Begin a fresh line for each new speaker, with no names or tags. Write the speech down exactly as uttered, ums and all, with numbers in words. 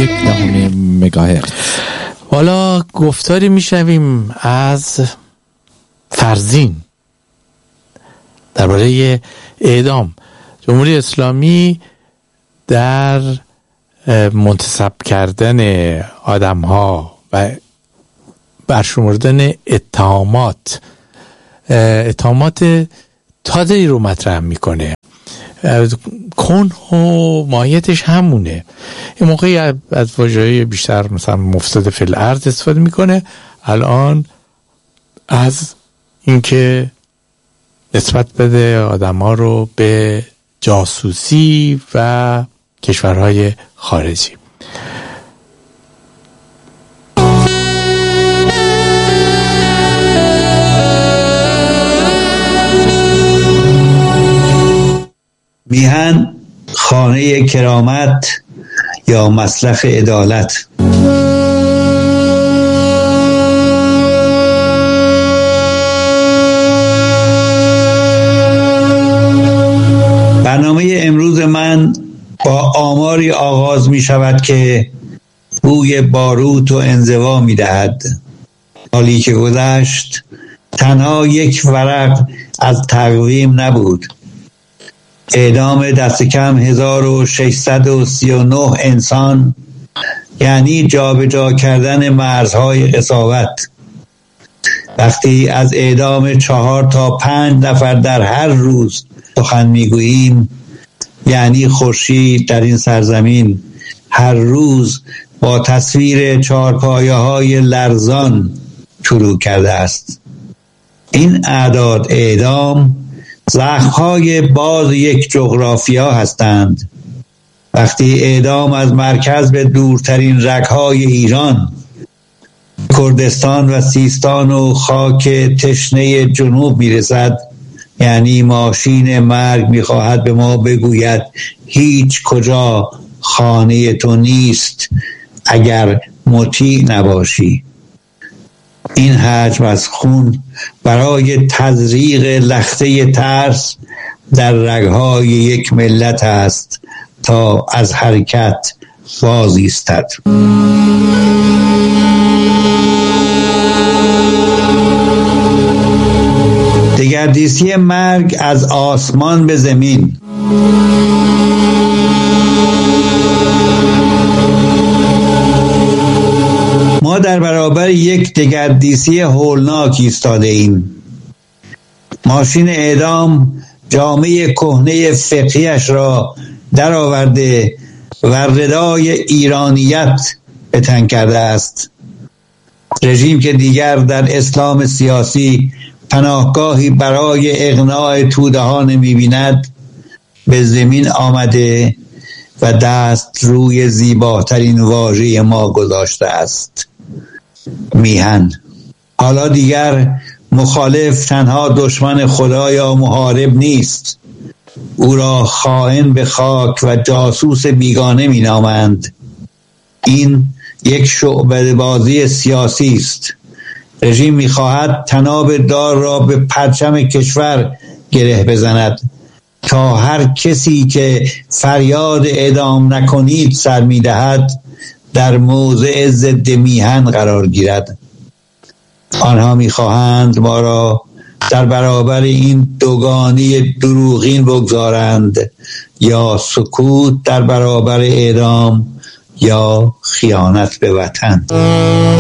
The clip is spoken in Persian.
یک دهم مگاهرتز. حالا گفتاری میشویم از فرزین درباره اعدام. جمهوری اسلامی در منتصب کردن آدم ها و برشمردن اتهامات اتهامات تازه‌ای رو مطرح میکنه. کنه و ماهیتش همونه. این موقعی از واژه‌های بیشتر مثلا مفسد فی الارض استفاده میکنه، الان از اینکه نسبت بده آدم‌ها رو به جاسوسی و کشورهای خارجی.
میهن خانه کرامت یا مسلخ عدالت. برنامه امروز من با آماری آغاز می شود که بوی باروت و انزوا می دهد. حالی که گذشت تنها یک ورق از تقویم نبود. اعدام دست کم هزار و ششصد و سی و نه انسان، یعنی جابجا کردن مرزهای قساوت. وقتی از اعدام چهار تا پنج نفر در هر روز سخن میگوییم، یعنی خورشید در این سرزمین هر روز با تصویر چهارپایه های لرزان شروع کرده است. این اعداد اعدام زخم‌های باز یک جغرافیا هستند. وقتی اعدام از مرکز به دورترین رگ‌های ایران، کردستان و سیستان و خاک تشنه جنوب میرسد، یعنی ماشین مرگ میخواهد به ما بگوید هیچ کجا خانه تو نیست اگر مطیع نباشی. این حجم از خون برای تزریق لخته ترس در رگهای یک ملت است تا از حرکت باز ایستد. دگردیسی مرگ از آسمان به زمین. ما در برابر یک دگردیسی هولناک ایستاده ایم. ماشین اعدام جامعه کهنه فقهیش را در آورده و ردای ایرانیت به تن کرده است. رژیم که دیگر در اسلام سیاسی پناهگاهی برای اقناع توده ها نمی بیند، به زمین آمده و دست روی زیباترین واژه ما گذاشته است: میهن. حالا دیگر مخالف تنها دشمن خدا یا محارب نیست، او را خائن به خاک و جاسوس بیگانه می نامند. این یک شعبده بازی سیاسی است. رژیم می خواهد طناب دار را به پرچم کشور گره بزند تا هر کسی که فریاد اعدام نکنید سر می دهد در موضع ضد میهن قرار گیرد. آنها می خواهند ما را در برابر این دوگانی دروغین بگذارند، یا سکوت در برابر اعدام یا خیانت به وطن.